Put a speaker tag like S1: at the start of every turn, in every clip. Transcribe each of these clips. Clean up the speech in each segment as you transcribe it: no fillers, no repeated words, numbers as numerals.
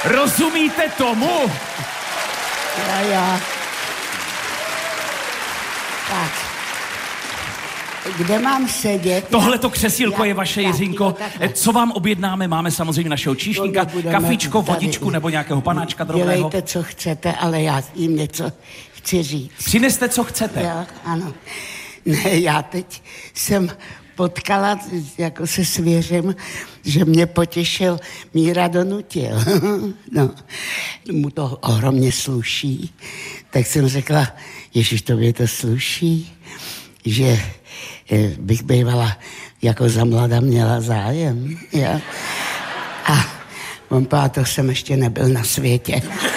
S1: Rozumíte tomu?
S2: Já. Tak. Kde mám sedět?
S1: Tohleto křesílko je vaše, Jiřinko. Co vám objednáme? Máme samozřejmě našeho číšníka, kafičko, vodičku nebo nějakého panáčka drobného.
S2: Dělejte, co chcete, ale já jim něco chci říct.
S1: Přineste, co chcete.
S2: Já, ano. Ne, já teď jsem potkala, jako se svěřím, že mě potěšil Míra Donutil. No, mu to ohromně sluší. Tak jsem řekla, ježiš, tobě to sluší, že bych bývala jako za mlada měla zájem. Ja? A on to jsem ještě nebyl na světě.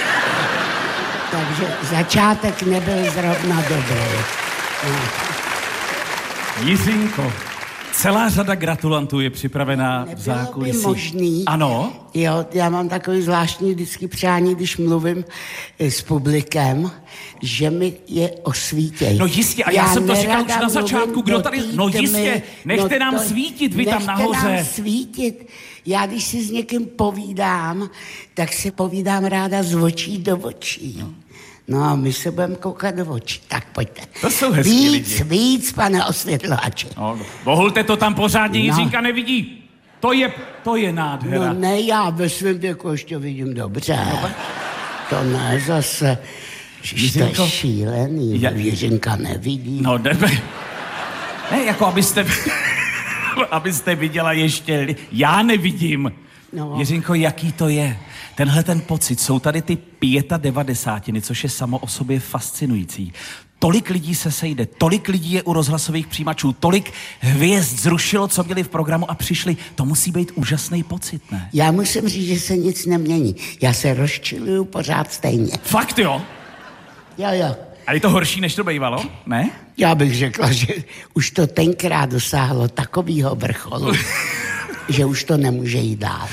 S2: Takže začátek nebyl zrovna dobrý. No.
S1: Jiřinko, celá řada gratulantů je připravená v zákulisí.
S2: Nebylo by možný.
S1: Ano?
S2: Jo, já mám takový zvláštní vždycky přání, když mluvím s publikem, že mi je osvítěj.
S1: No jistě, a já jsem to říkal už na začátku, kdo tady... No jistě, nechte nám svítit, vy tam nahoře.
S2: Nechte nám svítit. Já, když si s někým povídám, tak si povídám ráda z očí do očí. No a my se budeme koukat do očí. Tak pojďte.
S1: To jsou hezký lidi.
S2: Víc, pane osvětlovači.
S1: No, bohulte to tam pořádně, Jiřinka nevidí. To je nádhera.
S2: No ne, já ve svém věku ještě vidím dobře. To ne, zase... To je šílený, Jiřinka nevidí.
S1: No, ne, jako abyste viděla ještě, já nevidím. No. Jiřinko, jaký to je? Tenhle ten pocit, jsou tady ty 95, což je samo o sobě fascinující. Tolik lidí se sejde, tolik lidí je u rozhlasových přijímačů, tolik hvězd zrušilo, co měli v programu a přišli. To musí být úžasný pocit, ne?
S2: Já musím říct, že se nic nemění. Já se rozčiluju pořád stejně.
S1: Fakt jo?
S2: Jo.
S1: A je to horší, než to bývalo, ne?
S2: Já bych řekla, že už to tenkrát dosáhlo takovýho vrcholu, že už to nemůže jít dál.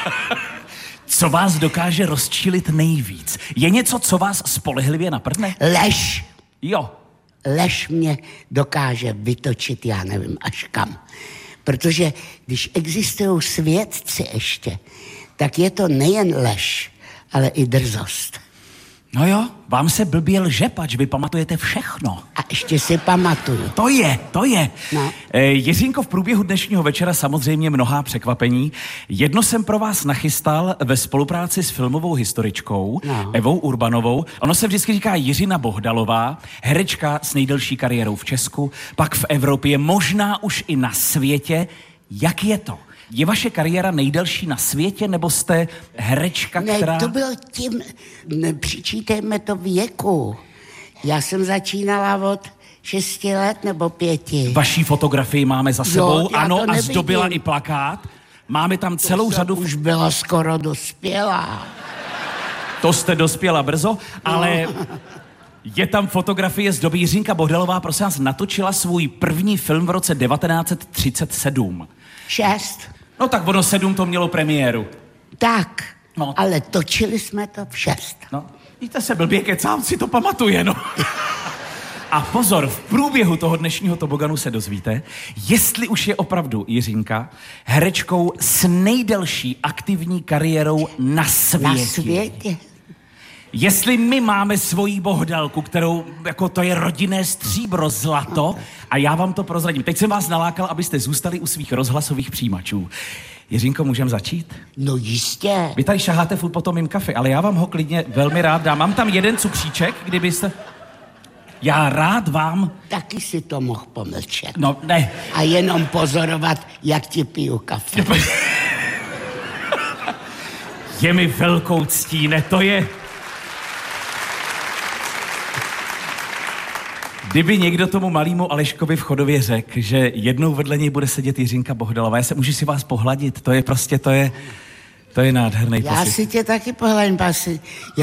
S1: Co vás dokáže rozčilit nejvíc? Je něco, co vás spolehlivě naprdne?
S2: Lež.
S1: Jo.
S2: Lež mě dokáže vytočit, já nevím až kam. Protože když existují svědci ještě, tak je to nejen lež, ale i drzost.
S1: No jo, vám se blbě lže, pač vy pamatujete všechno.
S2: A ještě si pamatuju.
S1: To je.
S2: No.
S1: Jiřinko, v průběhu dnešního večera samozřejmě mnohá překvapení. Jedno jsem pro vás nachystal ve spolupráci s filmovou historičkou Evou Urbanovou. Ono se vždycky říká Jiřina Bohdalová, herečka s nejdelší kariérou v Česku, pak v Evropě, možná už i na světě. Jak je to? Je vaše kariéra nejdelší na světě, nebo jste herečka, která...
S2: Ne, to bylo tím, nepřičítejme to věku. Já jsem začínala od 6 let nebo 5.
S1: Vaší fotografii máme za sebou, ano, a zdobila i plakát. Máme tam celou řadu...
S2: Už byla skoro dospělá.
S1: To jste dospěla brzo, ale... Je tam fotografie z doby. Jiřinka Bohdalová, prosím vás, natočila svůj první film v roce 1937.
S2: 6.
S1: No tak ono 7 to mělo premiéru.
S2: Tak, ale točili jsme to v 6.
S1: No, víte se blbě kecám, si to pamatuje, no. A pozor, v průběhu toho dnešního toboganu se dozvíte, jestli už je opravdu Jiřinka herečkou s nejdelší aktivní kariérou na světě.
S2: Na světě.
S1: Jestli my máme svoji Bohdalku, kterou, jako to je rodinné stříbro, zlato, a já vám to prozradím. Teď jsem vás nalákal, abyste zůstali u svých rozhlasových přijímačů. Jiřinko, můžeme začít?
S2: No jistě.
S1: Vy tady šaháte furt po tom mým kafe, ale já vám ho klidně velmi rád dám. Mám tam jeden cukříček, kdybyste... Já rád vám...
S2: Taky si to mohl pomlčet.
S1: No, ne.
S2: A jenom pozorovat, jak ti piju kafe.
S1: Je mi velkou ctí, ne, to je... Kdyby někdo tomu malému Aleškovi v Chodově řekl, že jednou vedle něj bude sedět Jiřinka Bohdalová, já se můžu si vás pohladit, to je prostě, to je nádherný pocit.
S2: Já si tě taky pohladím, pasi.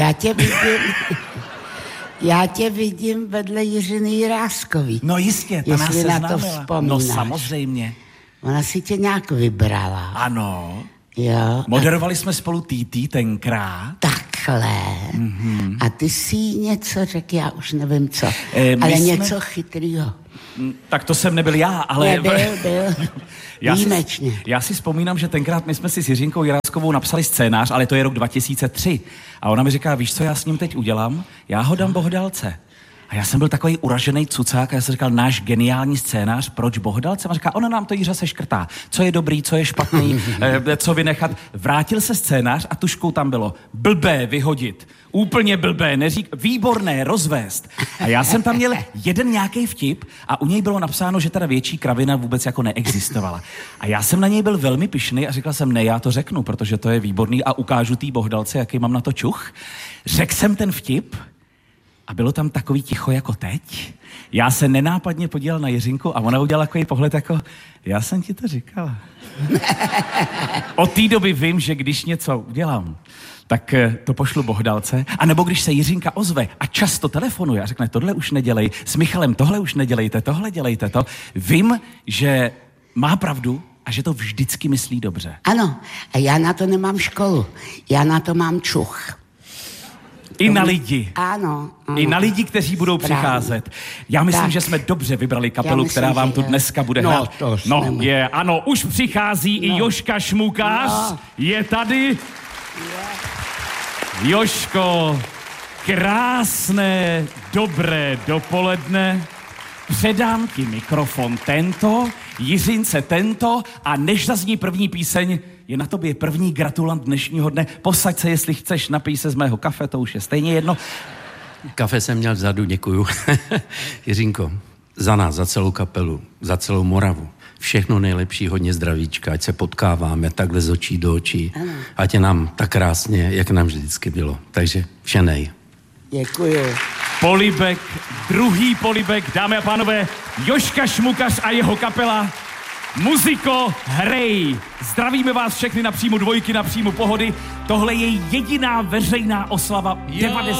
S2: Já tě vidím vedle Jiřiny Jiráskový.
S1: No jistě, ta nás
S2: seznámila.
S1: Na to vzpomínáš. No samozřejmě.
S2: Ona si tě nějak vybrala.
S1: Ano.
S2: Jo.
S1: Moderovali jsme spolu TT tenkrát.
S2: Tak. rychlé. A ty si něco řekl, já už nevím co, ale něco chytrýho.
S1: Tak to jsem nebyl já, ale...
S2: Byl. Výjimečně.
S1: Já si vzpomínám, že tenkrát my jsme si s Jiřinkou Jiráskovou napsali scénář, ale to je rok 2003. A ona mi říká, víš, co já s ním teď udělám? Já ho dám Bohdalce. A já jsem byl takový uražený cucák a já jsem říkal, náš geniální scénář, proč Bohdalce? A říká, ona nám to Jiřa seškrtá. Co je dobrý, co je špatný, co vynechat. Vrátil se scénář a tuškou tam bylo blbé vyhodit, úplně blbé, výborné rozvést. A já jsem tam měl jeden nějaký vtip a u něj bylo napsáno, že teda větší kravina vůbec jako neexistovala. A já jsem na něj byl velmi pyšný a říkal jsem, ne, já to řeknu, protože to je výborný a ukážu tý Bohdalce, jaký mám na to čuch. Řekl jsem ten vtip. A bylo tam takový ticho jako teď. Já se nenápadně podíval na Jiřinku a ona udělala takový pohled jako, já jsem ti to říkala. Od té doby vím, že když něco udělám, tak to pošlu Bohdalce. A nebo když se Jiřinka ozve a často telefonuje a řekne, tohle už nedělej, s Michalem tohle už nedělejte, tohle dělejte to, vím, že má pravdu a že to vždycky myslí dobře.
S2: Ano, a já na to nemám školu, já na to mám čuch.
S1: I na lidi.
S2: Ano.
S1: I na lidi, kteří budou přicházet. Já myslím, že jsme dobře vybrali kapelu, která vám tu dneska bude hrát. Ano, už přichází i Jožka Šmukař. Je tady. Jožko, krásné, dobré dopoledne. Předám ti mikrofon tento, Jiřince tento a než zazní první píseň, je na tobě první gratulant dnešního dne. Posaď se, jestli chceš, napij se z mého kafe, to už je stejně jedno.
S3: Kafe jsem měl vzadu, děkuju. Jiřinko, za nás, za celou kapelu, za celou Moravu. Všechno nejlepší, hodně zdravíčka, ať se potkáváme takhle z očí do očí. Ať je nám tak krásně, jak nám vždycky bylo. Takže všenej.
S2: Děkuju.
S1: Polibek, druhý polibek, dámy a pánové, Jožka Šmukař a jeho kapela Muziko, hrej! Zdravíme vás všechny na příjmu Dvojky, na příjmu Pohody. Tohle je jediná veřejná oslava 90.